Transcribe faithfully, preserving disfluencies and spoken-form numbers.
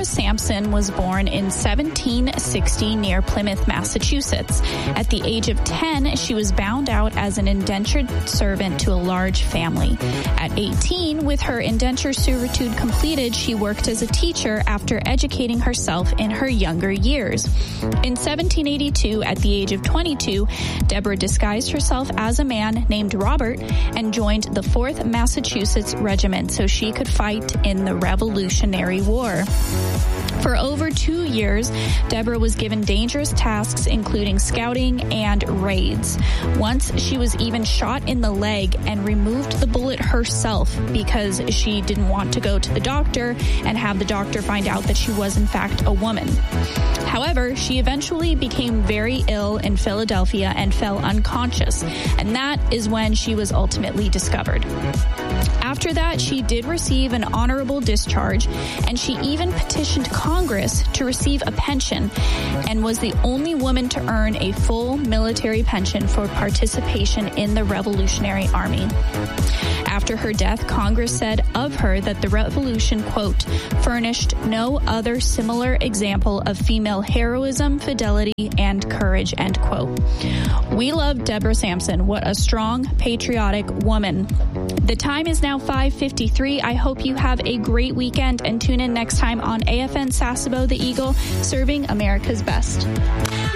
Deborah Sampson was born in seventeen sixty near Plymouth, Massachusetts. At the age of ten, she was bound out as an indentured servant to a large family. At eighteen, with her indenture servitude completed, she worked as a teacher after educating herself in her younger years. In seventeen eighty-two, at the age of twenty-two, Deborah disguised herself as a man named Robert and joined the fourth Massachusetts Regiment so she could fight in the Revolutionary War. For over two years, Deborah was given dangerous tasks, including scouting and raids. Once, she was even shot in the leg and removed the bullet herself because she didn't want to go to the doctor and have the doctor find out that she was, in fact, a woman. However, she eventually became very ill in Philadelphia and fell unconscious, and that is when she was ultimately discovered. After that, she did receive an honorable discharge, and she even petitioned Congress to receive a pension and was the only woman to earn a full military pension for participation in the Revolutionary Army. After her death, Congress said of her that the Revolution, quote, furnished no other similar example of female heroism, fidelity, and courage, end quote. We love Deborah Sampson. What a strong, patriotic woman. The time is now five fifty-three. I hope you have a great weekend and tune in next time on A F N Sasebo, the Eagle, serving America's best.